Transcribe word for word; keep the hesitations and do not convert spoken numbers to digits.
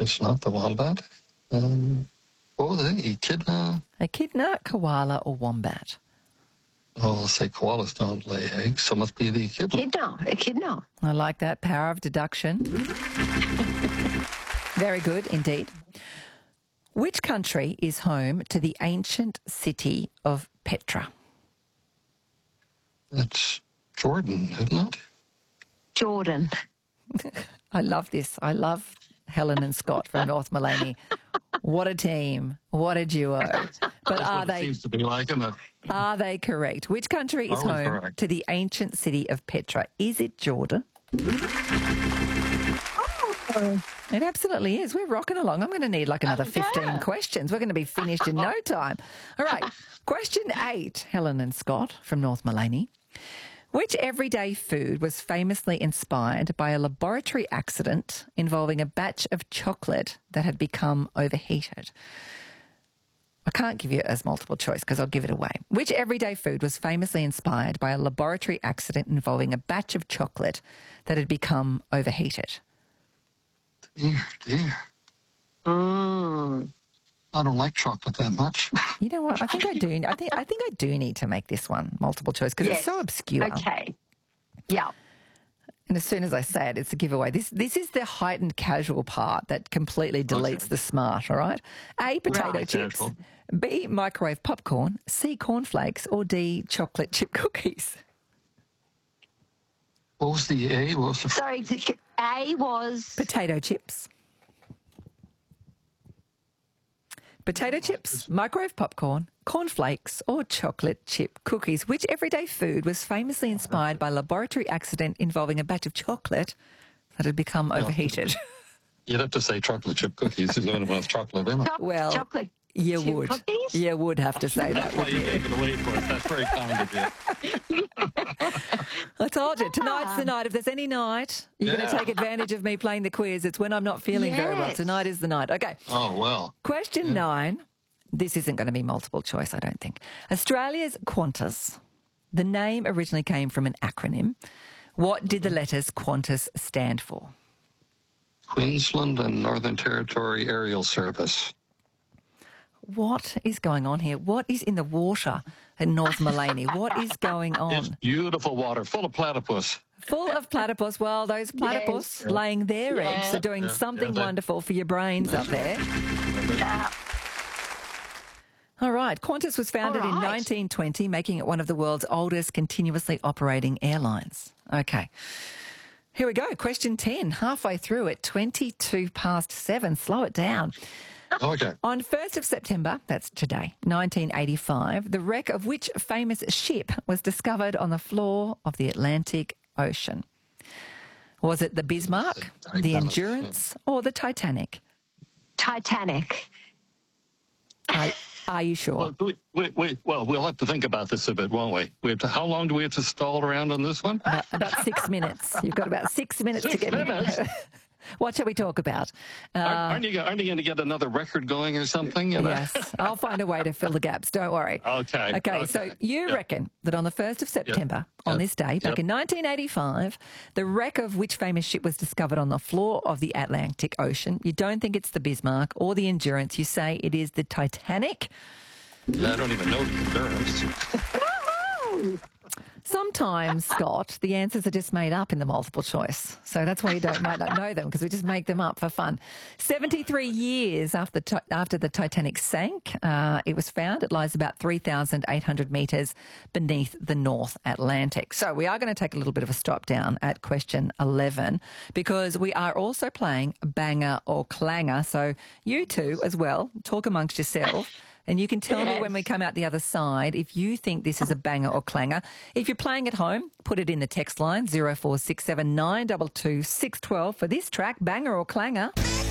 It's not the wombat. Um, what was it? Echidna? Echidna, koala or wombat? Oh, I'll say koalas don't lay eggs, so it must be the echidna. Echidna, echidna. I like that. Power of deduction. Very good indeed. Which country is home to the ancient city of Petra? It's Jordan, isn't it? Jordan. I love this. I love Helen and Scott from North Mullaney. What a team. What a duo. But That's are what they it seems to be like, isn't it? are they correct? Which country is Are we home correct? to the ancient city of Petra? Is it Jordan? Oh. It absolutely is. We're rocking along. I'm going to need like another fifteen Yeah. questions. We're going to be finished in no time. All right. Question eight, Helen and Scott from North Mullaney. Which everyday food was famously inspired by a laboratory accident involving a batch of chocolate that had become overheated? I can't give you as multiple choice because I'll give it away. Which everyday food was famously inspired by a laboratory accident involving a batch of chocolate that had become overheated? Dear, dear. Mm. I don't like chocolate that much. You know what? I think I do. I think I think I do need to make this one multiple choice because Yes. it's so obscure. Okay. Yeah. And as soon as I say it, it's a giveaway. This this is the heightened casual part that completely deletes Okay. the smart. All right. A, potato Right. chips. Casual. B, microwave popcorn. C, cornflakes. Or D, chocolate chip cookies. What was the A? What was the... Sorry, A was... Potato chips. Potato chips, microwave popcorn, cornflakes, or chocolate chip cookies. Which everyday food was famously inspired by a laboratory accident involving a batch of chocolate that had become overheated? You'd have to say chocolate chip cookies is one of those chocolate in it. Choc- Well, chocolate You chip would. cookies? You would have to say that, That's why wouldn't you you? gave it away for us. That's very kind of you. I told you, tonight's the night. If there's any night you're going to Yeah. take advantage of me playing the quiz, it's when I'm not feeling very well. Yes. Tonight is the night. Okay. Oh, well. Question nine. This isn't going to be multiple choice, I don't think. Australia's Qantas. The name originally came from an acronym. What did the letters Qantas stand for? Queensland and Northern Territory Aerial Service. What is going on here? What is in the water at North Mullaney? What is going It's on? beautiful water, full of platypus. Full of platypus. Well, those platypus laying their eggs are doing Yeah. something Yeah, they- wonderful for your brains up there. Yeah. All right. Qantas was founded All in right. nineteen twenty, making it one of the world's oldest continuously operating airlines. Okay. Here we go. Question ten. Halfway through at twenty-two past seven. Slow it down. Okay. On first of September, that's today, nineteen eighty-five, the wreck of which famous ship was discovered on the floor of the Atlantic Ocean? Was it the Bismarck, the Titanic. Endurance, or the Titanic? Titanic. Are, are you sure? Well, wait, wait, wait. Well, we'll have to think about this a bit, won't we? We have to. How long do we have to stall around on this one? About, about six minutes. You've got about six minutes Six to get minutes? What shall we talk about? Uh, aren't, aren't you, aren't you going to get another record going or something? You know? yes, I'll find a way to fill the gaps. Don't worry. Okay. Okay, so you Yeah. reckon that on the first of September, on Yep. this day, back Yep. in nineteen eighty-five, the wreck of which famous ship was discovered on the floor of the Atlantic Ocean? You don't think it's the Bismarck or the Endurance. You say it is the Titanic. I don't even know the endurance. Sometimes, Scott, the answers are just made up in the multiple choice. So that's why you don't might not know them, because we just make them up for fun. seventy-three years after the, ti- after the Titanic sank, uh, it was found. It lies about three thousand eight hundred metres beneath the North Atlantic. So we are going to take a little bit of a stop down at question eleven, because we are also playing banger or clanger. So you two as well, talk amongst yourself. And you can tell me Yes. when we come out the other side if you think this is a banger or clanger. If you're playing at home, put it in the text line zero four six seven nine two two six one two for this track, banger or clanger.